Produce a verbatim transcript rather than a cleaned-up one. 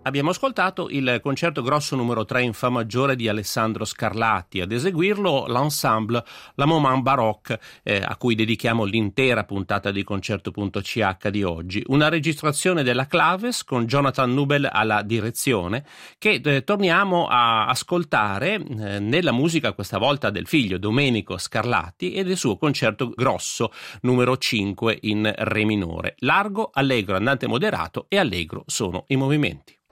Abbiamo ascoltato il concerto grosso numero tre in fa maggiore di Alessandro Scarlatti, ad eseguirlo l'ensemble La Moment Baroque, eh, a cui dedichiamo l'intera puntata di concerto punto c h di oggi. Una registrazione della Claves con Jonathan Nubel alla direzione, che eh, torniamo a ascoltare eh, nella musica questa volta del figlio Domenico Scarlatti e del suo concerto grosso numero cinque in re minore. Largo, allegro, andante moderato e allegro sono i movimenti.